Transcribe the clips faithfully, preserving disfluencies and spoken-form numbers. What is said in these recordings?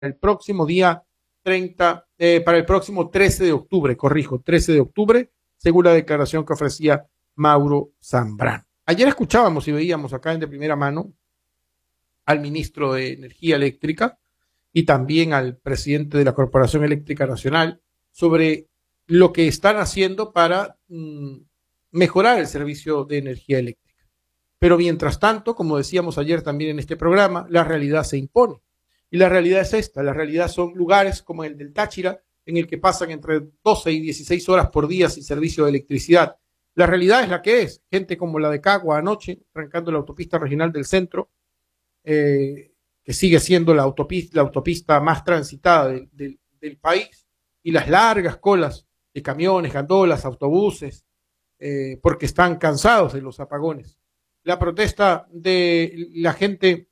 el próximo día treinta, eh, para el próximo trece de octubre, corrijo, trece de octubre, según la declaración que ofrecía Mauro Zambrano. Ayer escuchábamos y veíamos acá en de primera mano al ministro de Energía Eléctrica y también al presidente de la Corporación Eléctrica Nacional sobre lo que están haciendo para mmm, mejorar el servicio de energía eléctrica. Pero mientras tanto, como decíamos ayer también en este programa, la realidad se impone. Y la realidad es esta, la realidad son lugares como el del Táchira, en el que pasan entre doce y dieciséis horas por día sin servicio de electricidad. La realidad es la que es. Gente como la de Cagua anoche, arrancando la autopista regional del centro, eh, que sigue siendo la autopista, la autopista más transitada de, de, del país, y las largas colas de camiones, gandolas, autobuses, eh, porque están cansados de los apagones. La protesta de la gente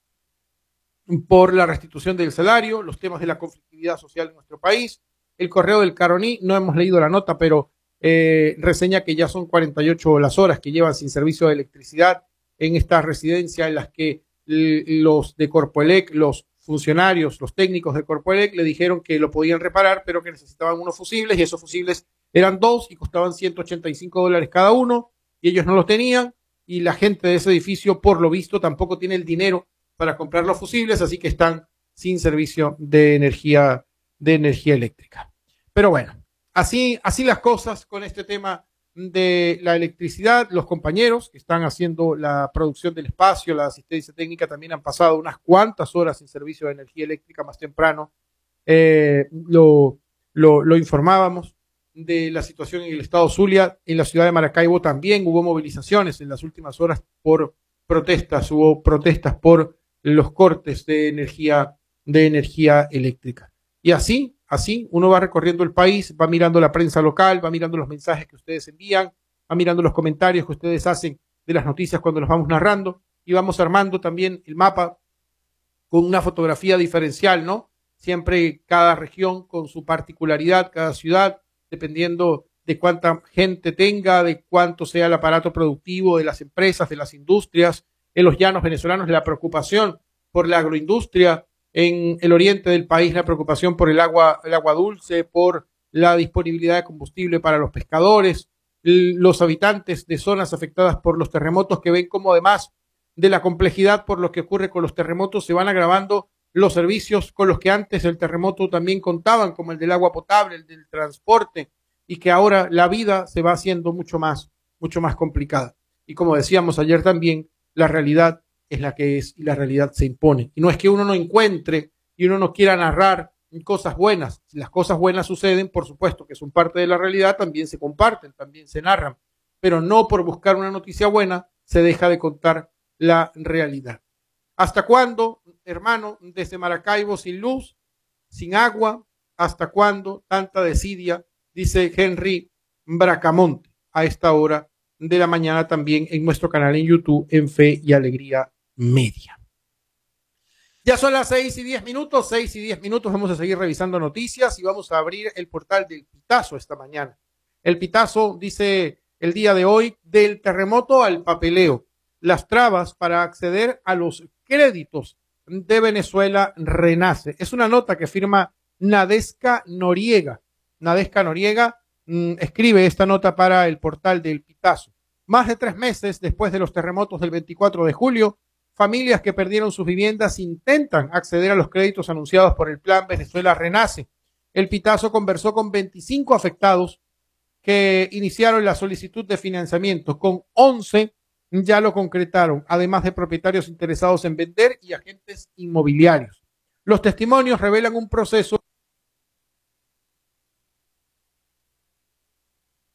por la restitución del salario, los temas de la conflictividad social en nuestro país, el correo del Caroní, no hemos leído la nota, pero eh, reseña que ya son cuarenta y ocho las horas que llevan sin servicio de electricidad en esta residencia en las que los de Corpoelec, los funcionarios, los técnicos de Corpoelec le dijeron que lo podían reparar, pero que necesitaban unos fusibles y esos fusibles eran dos y costaban ciento ochenta y cinco dólares cada uno y ellos no los tenían y la gente de ese edificio, por lo visto, tampoco tiene el dinero para comprar los fusibles, así que están sin servicio de energía, de energía eléctrica. Pero bueno, así, así las cosas con este tema de la electricidad. Los compañeros que están haciendo la producción del espacio, la asistencia técnica, también han pasado unas cuantas horas sin servicio de energía eléctrica más temprano. Eh, lo, lo, lo informábamos de la situación en el estado Zulia. En la ciudad de Maracaibo también hubo movilizaciones en las últimas horas por protestas, hubo protestas por los cortes de energía, de energía eléctrica. Y así, así, uno va recorriendo el país, va mirando la prensa local, va mirando los mensajes que ustedes envían, va mirando los comentarios que ustedes hacen de las noticias cuando los vamos narrando y vamos armando también el mapa con una fotografía diferencial, ¿no? Siempre cada región con su particularidad, cada ciudad, dependiendo de cuánta gente tenga, de cuánto sea el aparato productivo de las empresas, de las industrias. En los llanos venezolanos la preocupación por la agroindustria, en el oriente del país la preocupación por el agua, el agua dulce, por la disponibilidad de combustible para los pescadores, los habitantes de zonas afectadas por los terremotos que ven como además de la complejidad por lo que ocurre con los terremotos se van agravando los servicios con los que antes el terremoto también contaban, como el del agua potable, el del transporte, y que ahora la vida se va haciendo mucho más, mucho más complicada. Y como decíamos ayer también, la realidad es la que es y la realidad se impone. Y no es que uno no encuentre y uno no quiera narrar cosas buenas. Si las cosas buenas suceden, por supuesto que son parte de la realidad, también se comparten, también se narran. Pero no por buscar una noticia buena se deja de contar la realidad. ¿Hasta cuándo, hermano, desde Maracaibo sin luz, sin agua? ¿Hasta cuándo tanta desidia? Dice Henry Bracamonte a esta hora de la mañana también en nuestro canal en YouTube en Fe y Alegría Media. Ya son las seis y diez minutos, seis y diez minutos, vamos a seguir revisando noticias y vamos a abrir el portal del Pitazo esta mañana. El Pitazo dice el día de hoy, del terremoto al papeleo, las trabas para acceder a los créditos de Venezuela renace. Es una nota que firma Nadezca Noriega. Nadezca Noriega mmm, escribe esta nota para el portal del Pitazo. Más de tres meses después de los terremotos del veinticuatro de julio, familias que perdieron sus viviendas intentan acceder a los créditos anunciados por el Plan Venezuela Renace. El Pitazo conversó con veinticinco afectados que iniciaron la solicitud de financiamiento. Con once ya lo concretaron, además de propietarios interesados en vender y agentes inmobiliarios. Los testimonios revelan un proceso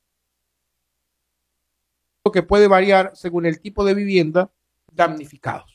que puede variar según el tipo de vivienda damnificados.